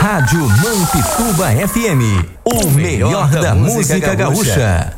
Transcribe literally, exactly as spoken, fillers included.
Rádio Mampituba F M, o melhor da música gaúcha.